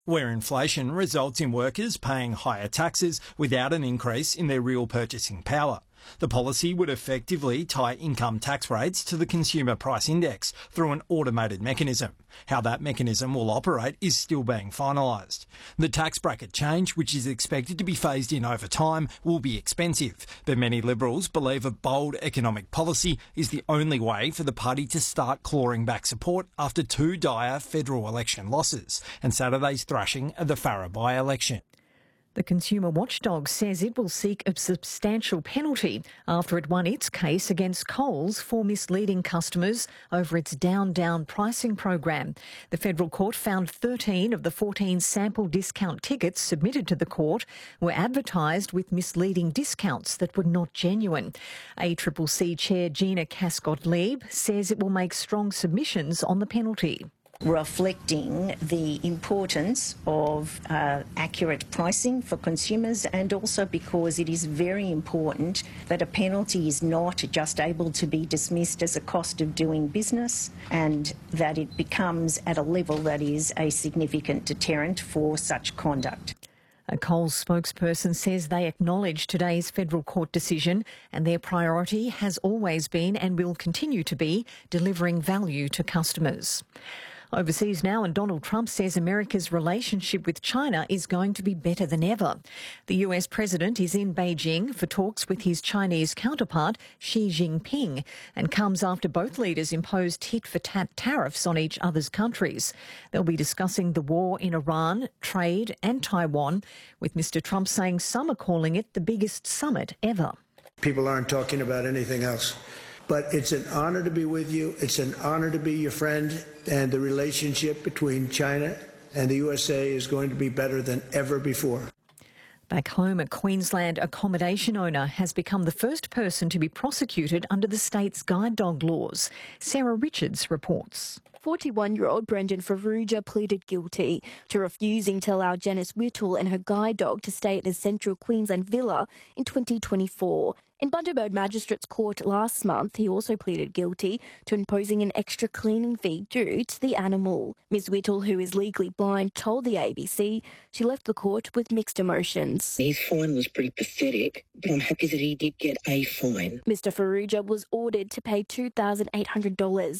where inflation results in workers paying higher taxes without an increase in their real purchasing power. The policy would effectively tie income tax rates to the Consumer Price Index through an automated mechanism. How that mechanism will operate is still being finalised. The tax bracket change, which is expected to be phased in over time, will be expensive, but many Liberals believe a bold economic policy is the only way for the party to start clawing back support after two dire federal election losses and Saturday's thrashing of the Farrer by-election. The Consumer Watchdog says it will seek a substantial penalty after it won its case against Coles for misleading customers over its down pricing program. The federal court found 13 of the 14 sample discount tickets submitted to the court were advertised with misleading discounts that were not genuine. ACCC Chair Gina Cascott-Leib says it will make strong submissions on the penalty. Reflecting the importance of accurate pricing for consumers, and also because it is very important that a penalty is not just able to be dismissed as a cost of doing business, and that it becomes at a level that is a significant deterrent for such conduct. A Coles spokesperson says they acknowledge today's federal court decision and their priority has always been and will continue to be delivering value to customers. Overseas now, and Donald Trump says America's relationship with China is going to be better than ever. The US president is in Beijing for talks with his Chinese counterpart, Xi Jinping, and comes after both leaders imposed tit-for-tat tariffs on each other's countries. They'll be discussing the war in Iran, trade and Taiwan, with Mr Trump saying some are calling it the biggest summit ever. People aren't talking about anything else. But it's an honour to be with you. It's an honour to be your friend. And the relationship between China and the USA is going to be better than ever before. Back home, a Queensland accommodation owner has become the first person to be prosecuted under the state's guide dog laws. Sarah Richards reports. 41-year-old Brendan Farrugia pleaded guilty to refusing to allow Janice Whittle and her guide dog to stay at the Central Queensland villa in 2024. In Bundaberg Magistrates Court last month, he also pleaded guilty to imposing an extra cleaning fee due to the animal. Ms Whittle, who is legally blind, told the ABC she left the court with mixed emotions. His fine was pretty pathetic, but I'm happy that he did get a fine. Mr Farrugia was ordered to pay $2,800